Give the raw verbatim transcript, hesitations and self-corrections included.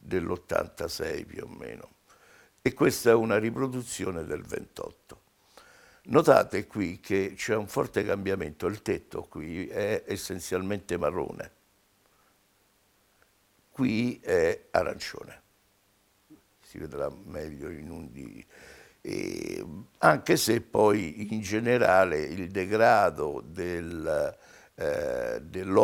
dell'ottantasei più o meno. E questa è una riproduzione del ventotto. Notate qui che c'è un forte cambiamento, il tetto qui è essenzialmente marrone, qui è arancione, si vedrà meglio in un di... E anche se poi in generale il degrado del, eh, dell'opera